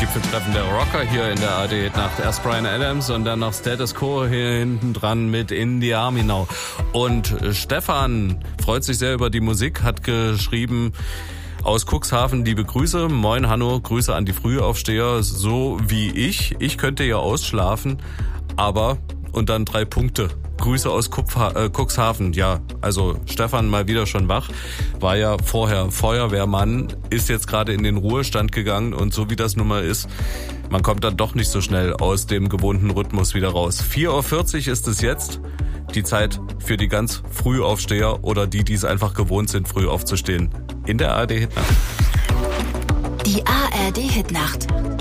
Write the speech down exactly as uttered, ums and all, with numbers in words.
Gipfeltreffen der Rocker hier in der A R D Nacht. Erst Bryan Adams und dann noch Status Quo hier hinten dran mit In the Army Now. Und Stefan freut sich sehr über die Musik, hat geschrieben aus Cuxhaven, liebe Grüße. Moin Hanno, Grüße an die Frühaufsteher, so wie ich. Ich könnte ja ausschlafen, aber... Und dann drei Punkte. Grüße aus Kupfha- äh, Cuxhaven. Ja, also Stefan mal wieder schon wach. War ja vorher Feuerwehrmann, ist jetzt gerade in den Ruhestand gegangen und so wie das nun mal ist, man kommt dann doch nicht so schnell aus dem gewohnten Rhythmus wieder raus. vier Uhr vierzig ist es jetzt. Die Zeit für die ganz Frühaufsteher oder die, die es einfach gewohnt sind, früh aufzustehen. In der A R D Hitnacht. Die A R D Hitnacht.